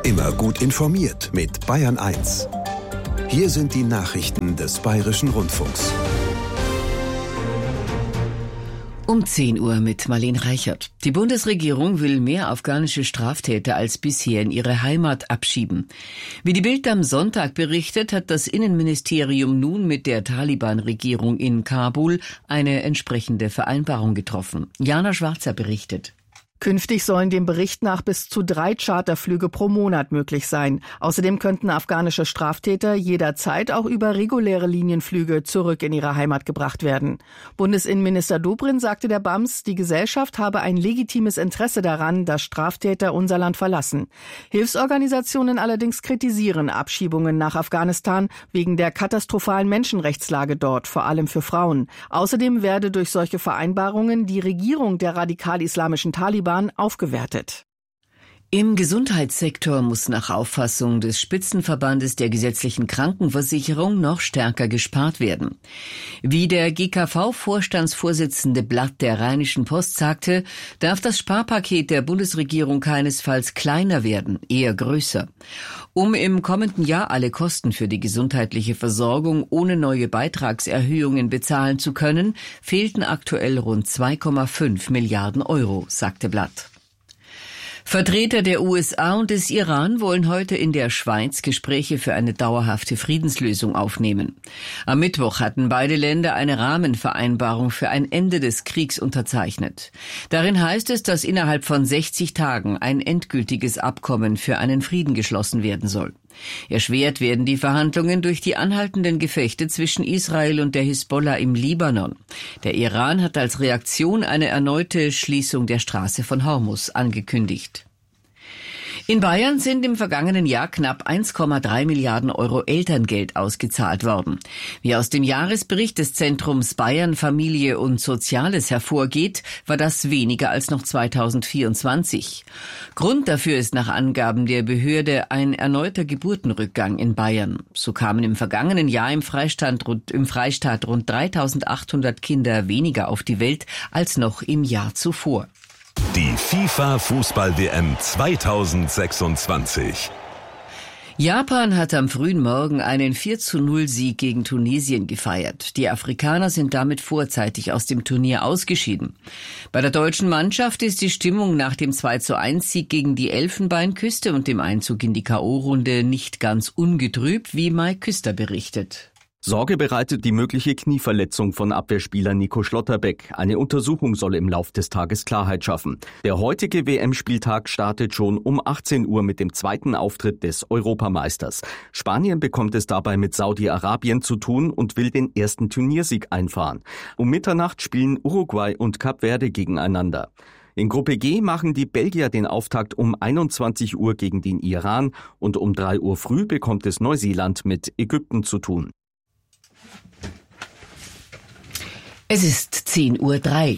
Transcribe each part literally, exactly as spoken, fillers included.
Immer gut informiert mit Bayern eins. Hier sind die Nachrichten des Bayerischen Rundfunks. Um zehn Uhr mit Marlene Reichert. Die Bundesregierung will mehr afghanische Straftäter als bisher in ihre Heimat abschieben. Wie die Bild am Sonntag berichtet, hat das Innenministerium nun mit der Taliban-Regierung in Kabul eine entsprechende Vereinbarung getroffen. Jana Schwarzer berichtet. Künftig sollen dem Bericht nach bis zu drei Charterflüge pro Monat möglich sein. Außerdem könnten afghanische Straftäter jederzeit auch über reguläre Linienflüge zurück in ihre Heimat gebracht werden. Bundesinnenminister Dobrindt sagte der B A M S, die Gesellschaft habe ein legitimes Interesse daran, dass Straftäter unser Land verlassen. Hilfsorganisationen allerdings kritisieren Abschiebungen nach Afghanistan wegen der katastrophalen Menschenrechtslage dort, vor allem für Frauen. Außerdem werde durch solche Vereinbarungen die Regierung der radikal-islamischen Taliban aufgewertet. Im Gesundheitssektor muss nach Auffassung des Spitzenverbandes der gesetzlichen Krankenversicherung noch stärker gespart werden. Wie der G K V-Vorstandsvorsitzende Blatt der Rheinischen Post sagte, darf das Sparpaket der Bundesregierung keinesfalls kleiner werden, eher größer. Um im kommenden Jahr alle Kosten für die gesundheitliche Versorgung ohne neue Beitragserhöhungen bezahlen zu können, fehlten aktuell rund zwei Komma fünf Milliarden Euro, sagte Blatt. Vertreter der U S A und des Iran wollen heute in der Schweiz Gespräche für eine dauerhafte Friedenslösung aufnehmen. Am Mittwoch hatten beide Länder eine Rahmenvereinbarung für ein Ende des Kriegs unterzeichnet. Darin heißt es, dass innerhalb von sechzig Tagen ein endgültiges Abkommen für einen Frieden geschlossen werden soll. Erschwert werden die Verhandlungen durch die anhaltenden Gefechte zwischen Israel und der Hisbollah im Libanon. Der Iran hat als Reaktion eine erneute Schließung der Straße von Hormuz angekündigt. In Bayern sind im vergangenen Jahr knapp eins Komma drei Milliarden Euro Elterngeld ausgezahlt worden. Wie aus dem Jahresbericht des Zentrums Bayern Familie und Soziales hervorgeht, war das weniger als noch zweitausendvierundzwanzig. Grund dafür ist nach Angaben der Behörde ein erneuter Geburtenrückgang in Bayern. So kamen im vergangenen Jahr im Freistaat, im Freistaat rund dreitausendachthundert Kinder weniger auf die Welt als noch im Jahr zuvor. Die FIFA-Fußball-W M zweitausendsechsundzwanzig. Japan hat am frühen Morgen einen vier zu null Sieg gegen Tunesien gefeiert. Die Afrikaner sind damit vorzeitig aus dem Turnier ausgeschieden. Bei der deutschen Mannschaft ist die Stimmung nach dem zwei zu eins Sieg gegen die Elfenbeinküste und dem Einzug in die K O-Runde nicht ganz ungetrübt, wie Mai Küster berichtet. Sorge bereitet die mögliche Knieverletzung von Abwehrspieler Nico Schlotterbeck. Eine Untersuchung soll im Lauf des Tages Klarheit schaffen. Der heutige W M-Spieltag startet schon um achtzehn Uhr mit dem zweiten Auftritt des Europameisters. Spanien bekommt es dabei mit Saudi-Arabien zu tun und will den ersten Turniersieg einfahren. Um Mitternacht spielen Uruguay und Kap Verde gegeneinander. In Gruppe G machen die Belgier den Auftakt um einundzwanzig Uhr gegen den Iran und um drei Uhr früh bekommt es Neuseeland mit Ägypten zu tun. Es ist zehn Uhr drei.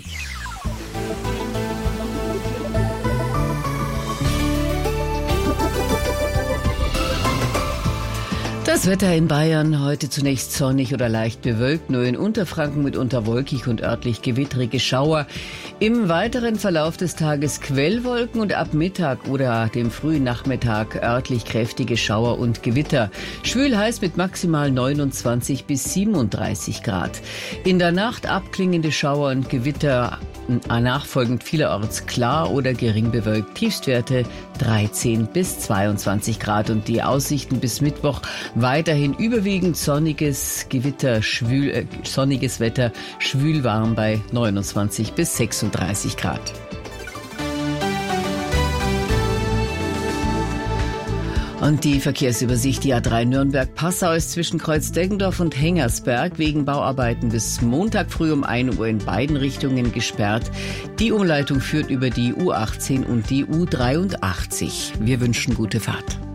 Das Wetter in Bayern heute zunächst sonnig oder leicht bewölkt, nur in Unterfranken mitunter wolkig und örtlich gewittrige Schauer. Im weiteren Verlauf des Tages Quellwolken und ab Mittag oder dem frühen Nachmittag örtlich kräftige Schauer und Gewitter. Schwül heiß mit maximal neunundzwanzig bis siebenunddreißig Grad. In der Nacht abklingende Schauer und Gewitter, nachfolgend vielerorts klar oder gering bewölkt. Tiefstwerte dreizehn bis zweiundzwanzig Grad und die Aussichten bis Mittwoch weiterhin überwiegend sonniges Gewitter, schwül, äh, sonniges Wetter, schwül warm bei neunundzwanzig bis sechsunddreißig Grad. Und die Verkehrsübersicht, die A drei Nürnberg-Passau ist zwischen Kreuz-Deggendorf und Hengersberg wegen Bauarbeiten bis Montag früh um ein Uhr in beiden Richtungen gesperrt. Die Umleitung führt über die U achtzehn und die U dreiundachtzig. Wir wünschen gute Fahrt.